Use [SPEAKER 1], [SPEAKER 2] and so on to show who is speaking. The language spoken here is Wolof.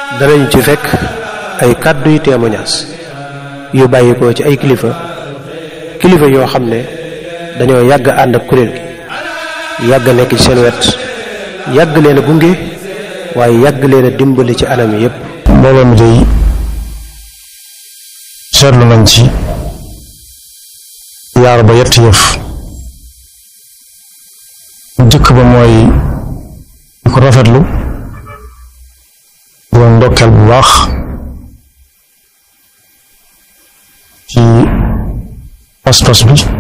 [SPEAKER 1] danañ ci fekk ay kàddu yu témoignage yu bàyyikoo ci ay kilifa yoo xam ne dañoo yàgg ànd ak kuréel gi yàgg nekk ci seen wet yàgg leen a gunge waaye yàgg leen a dimbali ci anam yi yépp.
[SPEAKER 2] mbooloo mi day seetlu nañ ci yaar ba yetti yëf. jëkk ba mooy di ko rafetlu doon ndokkeel bu baax ci pas-pas bi